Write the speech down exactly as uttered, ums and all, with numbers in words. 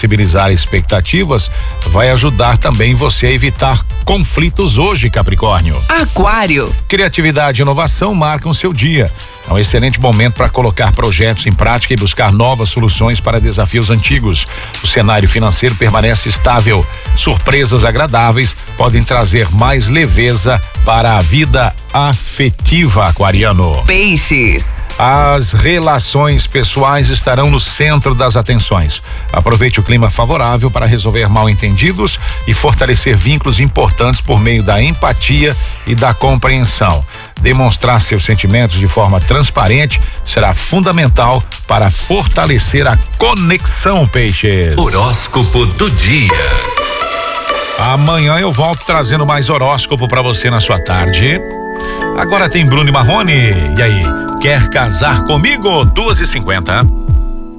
flexibilizar expectativas vai ajudar também você a evitar conflitos hoje, Capricórnio. Aquário. Criatividade e inovação marcam seu dia. É um excelente momento para colocar projetos em prática e buscar novas soluções para desafios antigos. O cenário financeiro permanece estável. Surpresas agradáveis podem trazer mais leveza para a vida afetiva, aquariano. Peixes. As relações pessoais estarão no centro das atenções. Aproveite o clima favorável para resolver mal-entendidos e fortalecer vínculos importantes por meio da empatia e da compreensão. Demonstrar seus sentimentos de forma transparente será fundamental para fortalecer a conexão, peixes. Horóscopo do dia. Amanhã eu volto trazendo mais horóscopo para você na sua tarde. Agora tem Bruno e Marrone. E aí, quer casar comigo? duas e cinquenta.